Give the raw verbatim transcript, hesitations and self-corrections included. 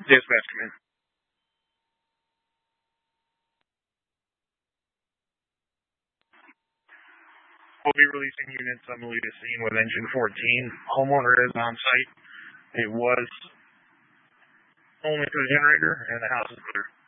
Dispatch, come in. We'll be releasing units on Melita scene with engine fourteen. Homeowner is on site. It was only for the generator, and the house is clear.